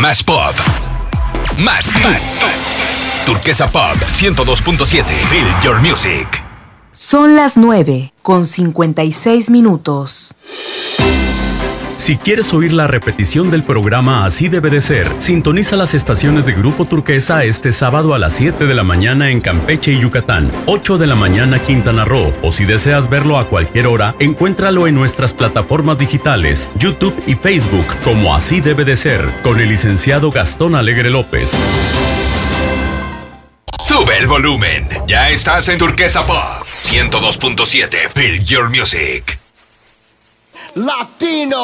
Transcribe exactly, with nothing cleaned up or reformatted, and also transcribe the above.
Más pop. Más tú. Turquesa Pop ciento dos punto siete. Feel your music. Son las nueve con cincuenta y seis minutos. Si quieres oír la repetición del programa Así Debe de Ser, sintoniza las estaciones de Grupo Turquesa este sábado a las siete de la mañana en Campeche y Yucatán, ocho de la mañana Quintana Roo, o si deseas verlo a cualquier hora, encuéntralo en nuestras plataformas digitales, YouTube y Facebook como Así Debe de Ser, con el licenciado Gastón Alegre López. Sube el volumen, ya estás en Turquesa Pop ciento dos punto siete. Feel your music. Latino.